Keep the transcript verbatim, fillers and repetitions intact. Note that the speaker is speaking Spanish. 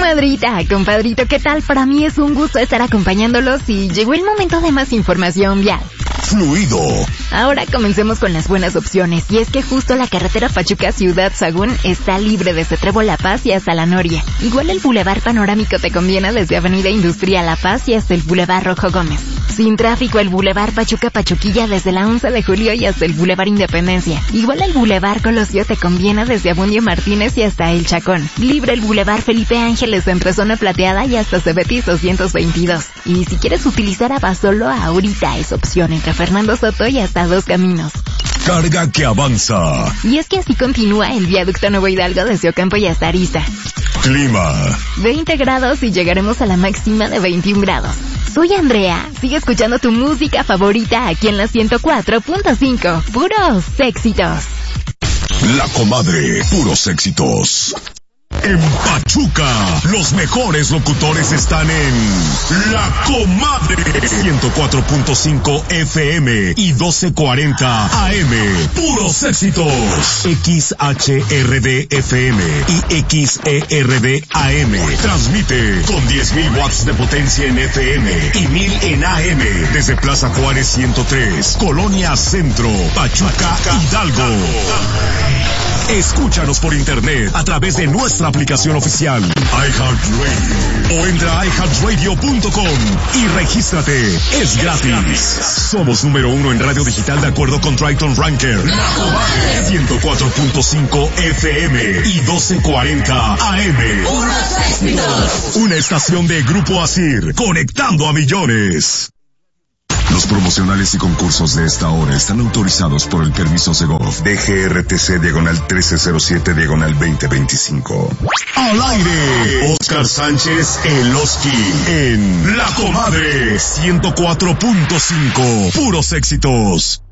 Comadrita, compadrito, ¿qué tal? Para mí es un gusto estar acompañándolos y llegó el momento de más información vial. Fluido. Ahora comencemos con las buenas opciones, y es que justo la carretera Pachuca-Ciudad Sagún está libre desde Trébol La Paz y hasta La Noria. Igual el Boulevard Panorámico te conviene desde Avenida Industrial La Paz y hasta el Boulevard Rojo Gómez. Sin tráfico el Boulevard Pachuca-Pachuquilla desde la once de julio y hasta el Boulevard Independencia. Igual el Boulevard Colosio te conviene desde Abundio Martínez y hasta El Chacón. Libre el Boulevard Felipe Ángeles entre Zona Plateada y hasta Cebetis doscientos veintidós. Y si quieres utilizar Abasolo, ahorita es opción entre Fernando Soto y hasta Dos Caminos. Carga que avanza. Y es que así continúa el viaducto Nuevo Hidalgo desde Ocampo y hasta Arista. Clima. veinte grados y llegaremos a la máxima de veintiún grados. Soy Andrea, sigue escuchando tu música favorita aquí en la ciento cuatro punto cinco. Puros éxitos. La Comadre, puros éxitos. En Pachuca, los mejores locutores están en La Comadre. ciento cuatro punto cinco F M y doce cuarenta A M. Puros éxitos. X H R D F M y X E R D A M. Transmite con diez mil watts de potencia en F M y mil en A M. Desde Plaza Juárez ciento tres, Colonia Centro, Pachuca, Hidalgo. Escúchanos por internet a través de nuestra aplicación oficial iHeartRadio o entra a i heart radio punto com y regístrate. Es gratis. Somos número uno en radio digital de acuerdo con Triton Ranker. La Comadre. ciento cuatro punto cinco F M y doce cuarenta A M. Una estación de Grupo Asir, conectando a millones. Los promocionales y concursos de esta hora están autorizados por el permiso Segov D G R T C diagonal trece cero siete diagonal veinte veinticinco. Al aire, Oscar Sánchez El Oski en La Comadre ciento cuatro punto cinco. Puros éxitos.